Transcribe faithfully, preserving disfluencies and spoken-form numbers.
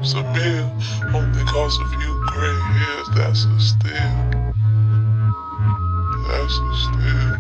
keeps a meal. Only cause of you gray hairs, that's a steal. That's a steal.